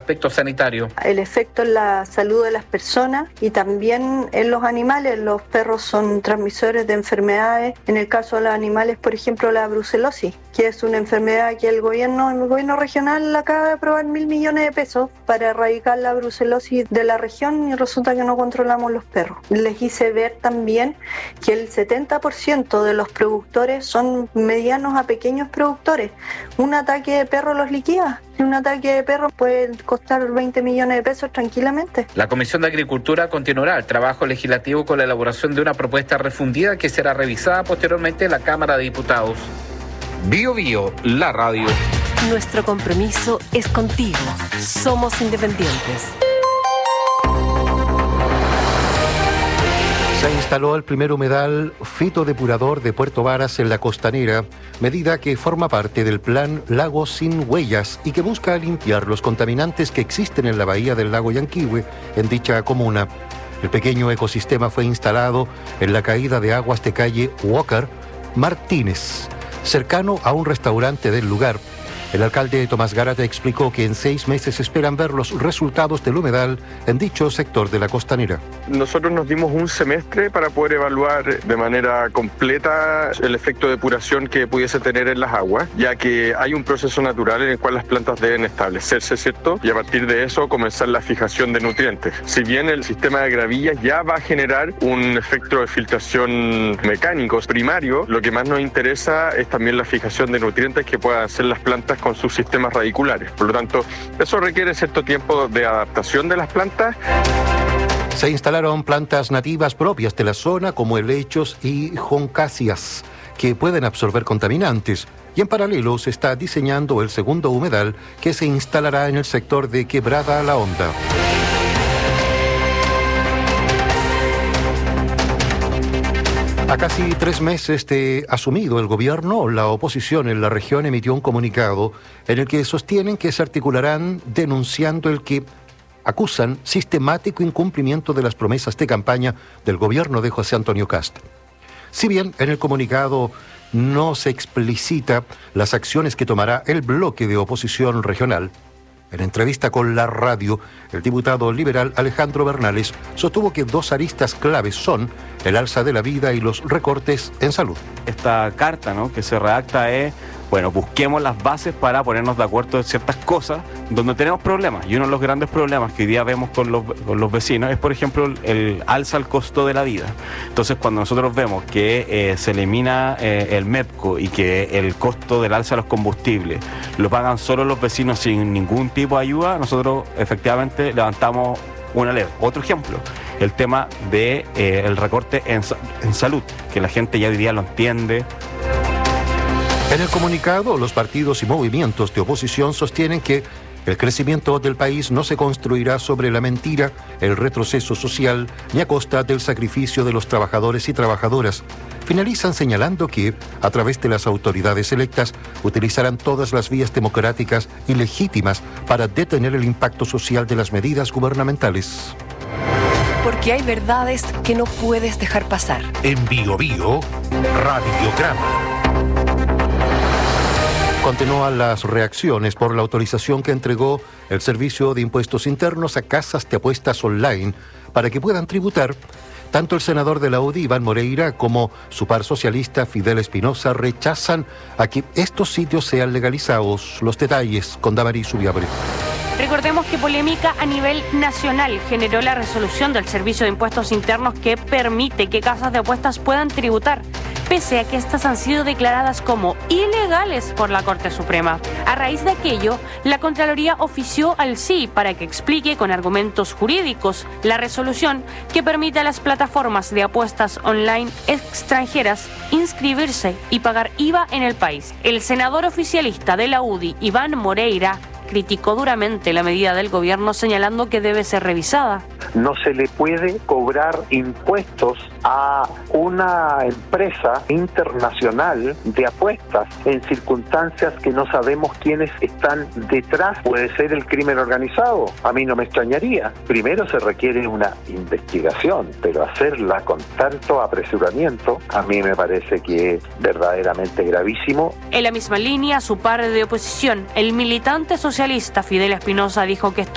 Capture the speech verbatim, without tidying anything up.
aspecto sanitario. El efecto en la salud de las personas y también en los animales. Los perros son transmisores de enfermedades. En el caso de los animales, por ejemplo, la brucelosis, que es una enfermedad que el gobierno, el gobierno regional acaba de aprobar mil millones de pesos para erradicar la brucelosis de la región y resulta que no controlamos los perros. Les hice ver también que el setenta por ciento de los productores son medianos a pequeños productores. Un ataque de perro los liquida. Un ataque de perro puede costar veinte millones de pesos tranquilamente. La Comisión de Agricultura continuará el trabajo legislativo con la elaboración de una propuesta refundida que será revisada posteriormente en la Cámara de Diputados. Bio Bio, la radio. Nuestro compromiso es contigo. Somos independientes. Se instaló el primer humedal fitodepurador de Puerto Varas en la Costanera, medida que forma parte del plan Lagos sin Huellas y que busca limpiar los contaminantes que existen en la bahía del lago Yanquihue, en dicha comuna. El pequeño ecosistema fue instalado en la caída de aguas de calle Walker Martínez, cercano a un restaurante del lugar. El alcalde Tomás Garata explicó que en seis meses esperan ver los resultados del humedal en dicho sector de la Costanera. Nosotros nos dimos un semestre para poder evaluar de manera completa el efecto de depuración que pudiese tener en las aguas, ya que hay un proceso natural en el cual las plantas deben establecerse, ¿cierto? Y a partir de eso comenzar la fijación de nutrientes. Si bien el sistema de gravillas ya va a generar un efecto de filtración mecánico primario, lo que más nos interesa es también la fijación de nutrientes que puedan hacer las plantas con sus sistemas radiculares. Por lo tanto, eso requiere cierto tiempo de adaptación de las plantas. Se instalaron plantas nativas propias de la zona como helechos y joncáceas que pueden absorber contaminantes. Y en paralelo se está diseñando el segundo humedal que se instalará en el sector de Quebrada La Honda. A casi tres meses de asumido el gobierno, la oposición en la región emitió un comunicado en el que sostienen que se articularán denunciando el que acusan sistemático incumplimiento de las promesas de campaña del gobierno de José Antonio Kast. Si bien en el comunicado no se explicita las acciones que tomará el bloque de oposición regional, en entrevista con la radio, el diputado liberal Alejandro Bernales sostuvo que dos aristas claves son el alza de la vida y los recortes en salud. Esta carta, ¿no?, que se redacta es, bueno, busquemos las bases para ponernos de acuerdo en ciertas cosas donde tenemos problemas. Y uno de los grandes problemas que hoy día vemos con los, con los vecinos es, por ejemplo, el, el alza al costo de la vida. Entonces, cuando nosotros vemos que eh, se elimina eh, el MEPCO y que el costo del alza de los combustibles lo pagan solo los vecinos sin ningún tipo de ayuda, nosotros efectivamente levantamos una alerta. Otro ejemplo, el tema del de, eh, recorte en, en salud, que la gente ya hoy día lo entiende. En el comunicado, los partidos y movimientos de oposición sostienen que el crecimiento del país no se construirá sobre la mentira, el retroceso social, ni a costa del sacrificio de los trabajadores y trabajadoras. Finalizan señalando que, a través de las autoridades electas, utilizarán todas las vías democráticas y legítimas para detener el impacto social de las medidas gubernamentales. Porque hay verdades que no puedes dejar pasar. En Bio Bio, Radiograma. Continúan las reacciones por la autorización que entregó el Servicio de Impuestos Internos a casas de apuestas online para que puedan tributar. Tanto el senador de la U D I, Iván Moreira, como su par socialista, Fidel Espinosa, rechazan a que estos sitios sean legalizados. Los detalles con Damaris Subiabre. Recordemos que polémica a nivel nacional generó la resolución del Servicio de Impuestos Internos que permite que casas de apuestas puedan tributar, pese a que estas han sido declaradas como ilegales por la Corte Suprema. A raíz de aquello, la Contraloría ofició al C I para que explique con argumentos jurídicos la resolución que permite a las plataformas de apuestas online extranjeras inscribirse y pagar I V A en el país. El senador oficialista de la U D I, Iván Moreira, criticó duramente la medida del gobierno señalando que debe ser revisada. No se le puede cobrar impuestos a una empresa internacional de apuestas en circunstancias que no sabemos quiénes están detrás. Puede ser el crimen organizado, a mí no me extrañaría. Primero se requiere una investigación, pero hacerla con tanto apresuramiento a mí me parece que es verdaderamente gravísimo. En la misma línea, su par de oposición, el militante socialista Fidel Espinosa, dijo que esto